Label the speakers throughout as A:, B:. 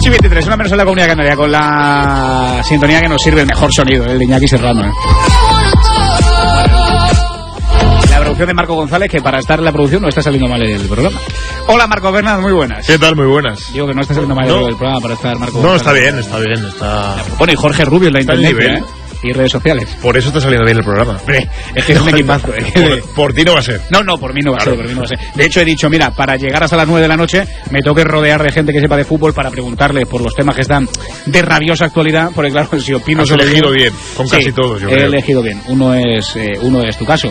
A: 8:23, una menos en la Comunidad Canaria, con la sintonía que nos sirve el mejor sonido, el de Iñaki Serrano. La producción de Marco González, que para estar en la producción no está saliendo mal el programa. Hola, Marco Bernat, muy buenas.
B: ¿Qué tal? Muy buenas.
A: Digo que no está saliendo mal el programa para estar Marco
B: No,
A: González.
B: está bien.
A: Bueno, y Jorge Rubio en la internet, y redes sociales.
B: Por eso está saliendo bien el programa.
A: Es que es un equipazo.
B: Por ti no va a ser.
A: No, por mí no va a ser. De hecho, he dicho, mira, para llegar hasta las 9 de la noche me tengo que rodear de gente que sepa de fútbol para preguntarle por los temas que están de rabiosa actualidad, porque claro, si opino...
B: Has elegido bien, con casi todos, yo creo.
A: He elegido bien, uno es tu caso.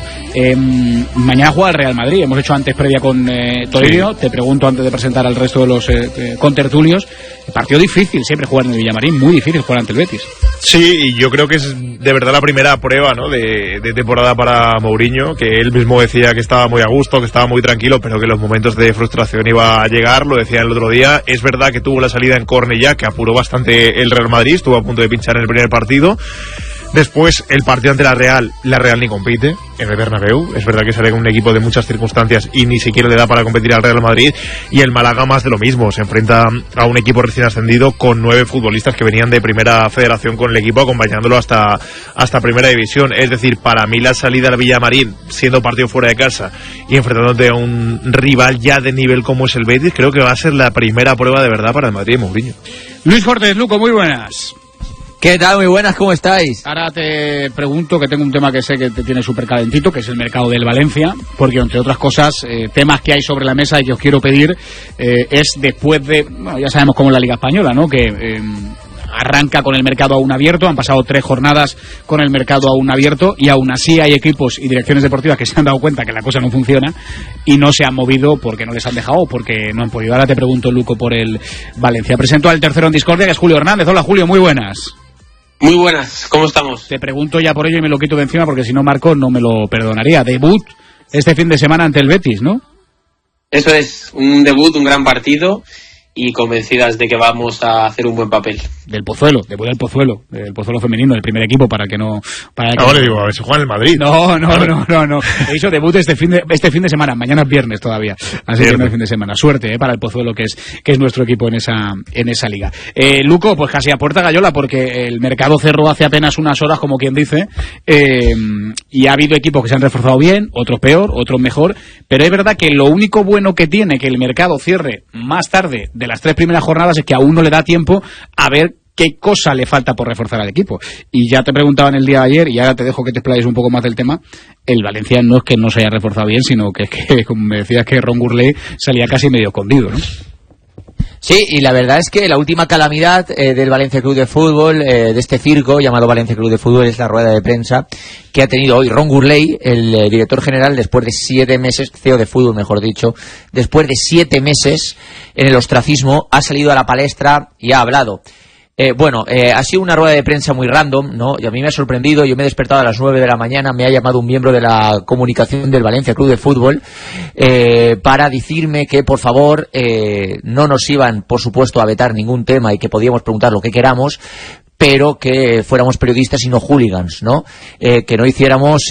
A: Mañana juega el Real Madrid, hemos hecho antes previa con Toribio, sí. Te pregunto antes de presentar al resto de los contertulios, partido difícil siempre jugar en el Villamarín, muy difícil jugar ante el Betis.
B: Sí, y yo creo que es de verdad la primera prueba, ¿no?, de temporada para Mourinho, que él mismo decía que estaba muy a gusto, que estaba muy tranquilo, pero que los momentos de frustración iba a llegar, lo decía el otro día. Es verdad que tuvo la salida en córner ya, que apuró bastante el Real Madrid, estuvo a punto de pinchar en el primer partido. Después, el partido ante la Real ni compite en el Bernabéu. Es verdad que sale con un equipo de muchas circunstancias y ni siquiera le da para competir al Real Madrid. Y el Málaga más de lo mismo. Se enfrenta a un equipo recién ascendido con 9 futbolistas que venían de primera federación con el equipo, acompañándolo hasta primera división. Es decir, para mí la salida al Villamarín, siendo partido fuera de casa y enfrentándote a un rival ya de nivel como es el Betis, creo que va a ser la primera prueba de verdad para el Madrid y Mourinho.
A: Luis Fortes, Luco, muy buenas.
C: ¿Qué tal? Muy buenas, ¿cómo estáis?
A: Ahora te pregunto, que tengo un tema que sé que te tiene súper calentito, que es el mercado del Valencia, porque entre otras cosas, temas que hay sobre la mesa y que os quiero pedir, es después de, bueno, ya sabemos cómo es la Liga Española, ¿no?, que arranca con el mercado aún abierto, han pasado 3 jornadas con el mercado aún abierto y aún así hay equipos y direcciones deportivas que se han dado cuenta que la cosa no funciona y no se han movido porque no les han dejado o porque no han podido. Ahora te pregunto, Luco, por el Valencia. Presento al tercero en discordia, que es Julio Hernández. Hola, Julio, muy buenas.
D: Muy buenas, ¿cómo estamos?
A: Te pregunto ya por ello y me lo quito de encima porque si no Marco no me lo perdonaría. Debut este fin de semana ante el Betis, ¿no?
D: Eso es, un debut, un gran partido y convencidas de que vamos a hacer un buen papel.
A: Del Pozuelo, debut del Pozuelo femenino, del primer equipo, para que no...
B: Ahora digo, a ver si juega en el Madrid.
A: No. He dicho debut este fin de semana, mañana es viernes todavía, así que no es fin de semana. Suerte para el Pozuelo, que es nuestro equipo en esa liga. Luco, pues casi a puerta gallola, porque el mercado cerró hace apenas unas horas, como quien dice, y ha habido equipos que se han reforzado bien, otros peor, otros mejor, pero es verdad que lo único bueno que tiene que el mercado cierre más tarde de las 3 primeras jornadas es que aún no le da tiempo a ver qué cosa le falta por reforzar al equipo. Y ya te preguntaban el día de ayer, y ahora te dejo que te explayes un poco más del tema, el Valencia no es que no se haya reforzado bien, sino que como me decías, que Ron Gurley salía casi medio escondido, ¿no?
C: Sí, y la verdad es que la última calamidad del Valencia Club de Fútbol, de este circo llamado Valencia Club de Fútbol, es la rueda de prensa que ha tenido hoy Ron Gurley, el director general, después de 7 meses, CEO de fútbol mejor dicho, después de 7 meses en el ostracismo, ha salido a la palestra y ha hablado. Ha sido una rueda de prensa muy random, ¿no? Y a mí me ha sorprendido. Yo me he despertado a las 9 de la mañana, me ha llamado un miembro de la comunicación del Valencia Club de Fútbol para decirme que, por favor, no nos iban, por supuesto, a vetar ningún tema y que podíamos preguntar lo que queramos, pero que fuéramos periodistas y no hooligans, ¿no? Que no hiciéramos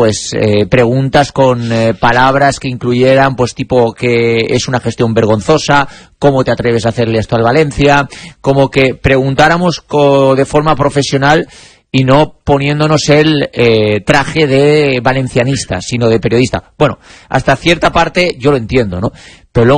C: preguntas con palabras que incluyeran pues tipo que es una gestión vergonzosa, cómo te atreves a hacerle esto al Valencia, como que preguntáramos de forma profesional y no poniéndonos el traje de valencianista, sino de periodista. Bueno, hasta cierta parte yo lo entiendo, ¿no? Pero luego